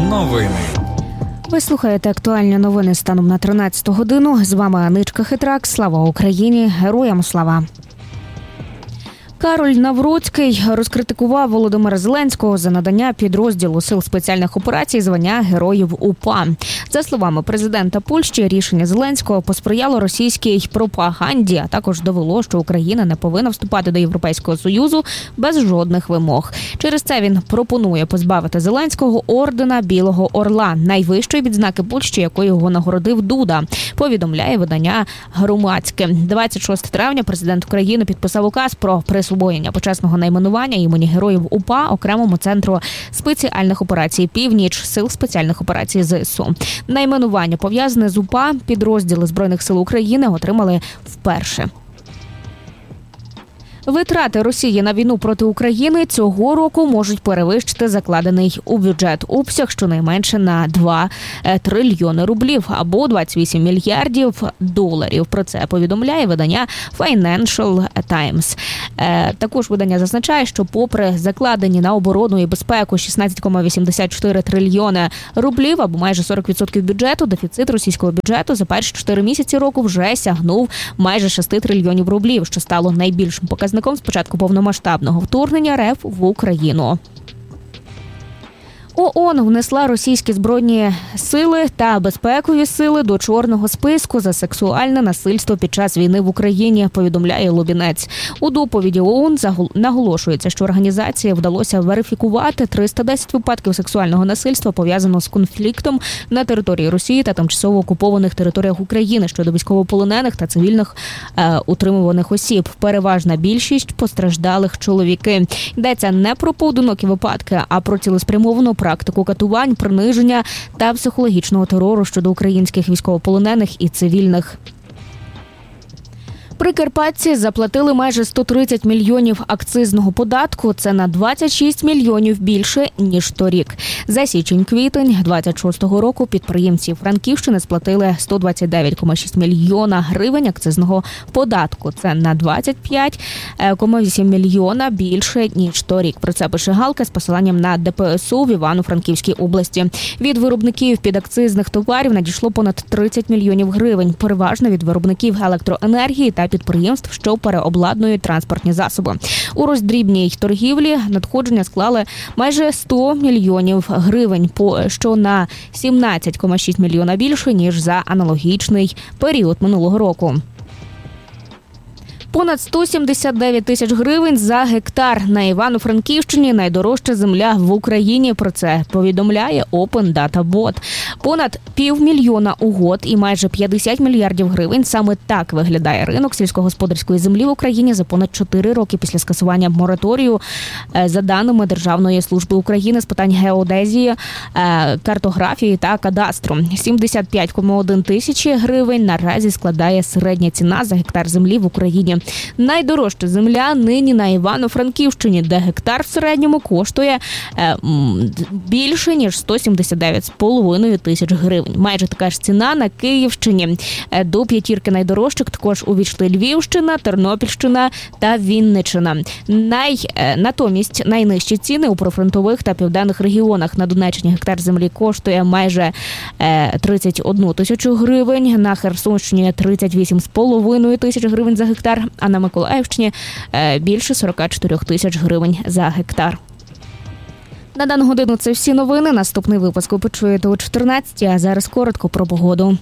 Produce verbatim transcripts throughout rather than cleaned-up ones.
Новини. Ви слухаєте актуальні новини станом на тринадцяту годину. З вами Аничка Хитрак. Слава Україні! Героям слава! Кароль Навроцький розкритикував Володимира Зеленського за надання підрозділу Сил спеціальних операцій звання Героїв УПА. За словами президента Польщі, рішення Зеленського посприяло російській пропаганді, а також довело, що Україна не повинна вступати до Європейського Союзу без жодних вимог. Через це він пропонує позбавити Зеленського ордена Білого Орла, найвищої відзнаки Польщі, якою його нагородив Дуда, повідомляє видання «Громадське». двадцять шостого травня президент України підписав указ про присвоєння почесного найменування імені Героїв УПА окремому центру спеціальних операцій «Північ» Сил спеціальних операцій ЗСУ. Найменування пов'язане з УПА підрозділи Збройних сил України отримали вперше. Витрати Росії на війну проти України цього року можуть перевищити закладений у бюджет обсяг щонайменше на два трильйони рублів або двадцять вісім мільярдів доларів. Про це повідомляє видання Financial Times. Також видання зазначає, що попри закладені на оборону і безпеку шістнадцять цілих вісімдесят чотири трильйони рублів або майже сорок відсотків бюджету, дефіцит російського бюджету за перші чотири місяці року вже сягнув майже шість трильйонів рублів, що стало найбільшим показником з початку повномасштабного вторгнення РФ в Україну. ООН внесла російські збройні сили та безпекові сили до чорного списку за сексуальне насильство під час війни в Україні, повідомляє Лубінець. У доповіді ООН наголошується, що організації вдалося верифікувати триста десять випадків сексуального насильства, пов'язаного з конфліктом на території Росії та тимчасово окупованих територіях України щодо військовополонених та цивільних е, утримуваних осіб. Переважна більшість постраждалих чоловіки. Йдеться не про поодинокі випадки, а про цілеспрямовану практику катувань, приниження та психологічного терору щодо українських військовополонених і цивільних. Прикарпатці заплатили майже сто тридцять мільйонів акцизного податку. Це на двадцять шість мільйонів більше, ніж торік. За січень-квітень двадцять шостого року підприємці Франківщини сплатили сто двадцять дев'ять цілих шість десятих гривень акцизного податку. Це на двадцять п'ять цілих вісім мільйона більше, ніж торік. Про це пише Галка з посиланням на ДПСУ в Івано-Франківській області. Від виробників підакцизних товарів надійшло понад тридцять мільйонів гривень. Переважно від виробників електроенергії та підприємств, що переобладнують транспортні засоби. У роздрібній торгівлі надходження склали майже сто мільйонів гривень, що на сімнадцять цілих шість мільйона більше, ніж за аналогічний період минулого року. Понад сто сімдесят дев'ять тисяч гривень за гектар. На Івано-Франківщині найдорожча земля в Україні. Про це повідомляє Open Data Bot. Понад півмільйона угод і майже п'ятдесят мільярдів гривень. Саме так виглядає ринок сільськогосподарської землі в Україні за понад чотири роки після скасування мораторію. За даними Державної служби України з питань геодезії, картографії та кадастру. сімдесят п'ять цілих одна тисячі гривень наразі складає середня ціна за гектар землі в Україні. Найдорожча земля нині на Івано-Франківщині, де гектар в середньому коштує е, більше, ніж сто сімдесят дев'ять цілих п'ять тисяч гривень. Майже така ж ціна на Київщині. Е, до п'ятірки найдорожчих також увійшли Львівщина, Тернопільщина та Вінниччина. Най, е, натомість найнижчі ціни у прифронтових та південних регіонах. На Донеччині гектар землі коштує майже е, тридцять одну тисячу гривень, на Херсонщині тридцять вісім цілих п'ять тисяч гривень за гектар, а на Миколаївщині більше сорок чотири тисяч гривень за гектар. На дану годину це всі новини. Наступний випуск ви почуєте о чотирнадцятій, а зараз коротко про погоду.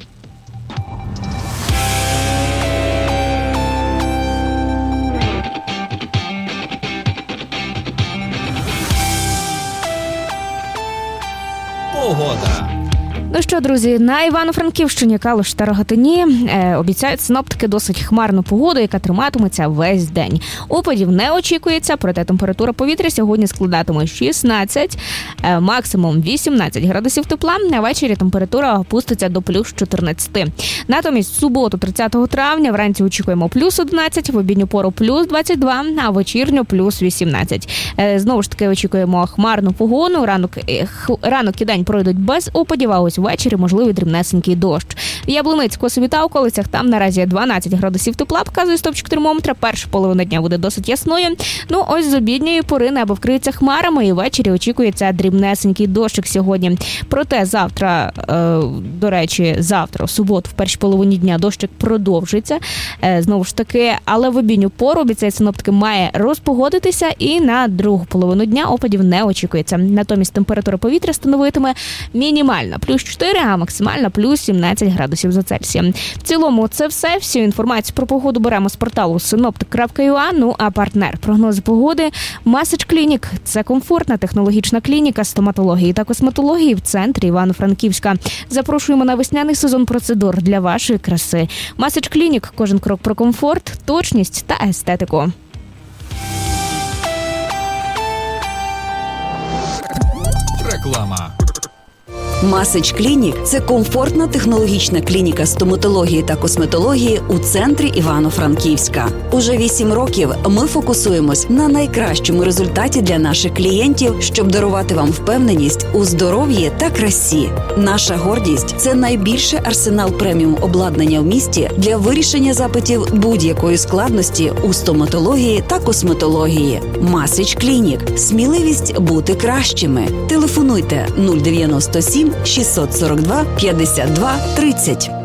Погода. Ну що, друзі, на Івано-Франківщині, Калуш та Рогатині е, обіцяють синоптики досить хмарну погоду, яка триматиметься весь день. Опадів не очікується, проте температура повітря сьогодні складатиме шістнадцять, е, максимум вісімнадцять градусів тепла, а ввечері температура опуститься до плюс чотирнадцять. Натомість в суботу, тридцятого травня, вранці очікуємо плюс одинадцять, в обідню пору плюс двадцять два, а вечірню плюс вісімнадцять. Е, знову ж таки очікуємо хмарну погоду, ранок, е, ранок і день пройдуть без опадів, а ось ввечері можливий дрібнесенький дощ. В Яблуницькому та околицях там наразі дванадцять градусів тепла, показує стопчик термометра. Перша половина дня буде досить ясною. Ну, ось з обідньої пори небо вкриється хмарами і ввечері очікується дрібнесенький дощик сьогодні. Проте завтра, е, до речі, завтра, в суботу, в першій половині дня дощик продовжиться. Е, знову ж таки, але в обідню пору, обіцяють синоптики, має розпогодитися і на другу половину дня опадів не очікується. Натомість температура повітря становитиме мінімальна плюс чотири, а максимальна плюс сімнадцять градусів за Цельсієм. В цілому це все. Всю інформацію про погоду беремо з порталу синоптик крапка ю а. Ну а партнер прогнози погоди Масич Клінік. Це комфортна технологічна клініка стоматології та косметології в центрі Івано-Франківська. Запрошуємо на весняний сезон процедур для вашої краси. Масич Клінік. Кожен крок про комфорт, точність та естетику. Реклама. Масич Клінік – це комфортна технологічна клініка стоматології та косметології у центрі Івано-Франківська. Уже вісім років ми фокусуємось на найкращому результаті для наших клієнтів, щоб дарувати вам впевненість у здоров'ї та красі. Наша гордість – це найбільший арсенал преміум обладнання в місті для вирішення запитів будь-якої складності у стоматології та косметології. Масич Клінік – сміливість бути кращими. Телефонуйте нуль дев'яносто сім шістсот сорок два п'ятдесят два тридцять.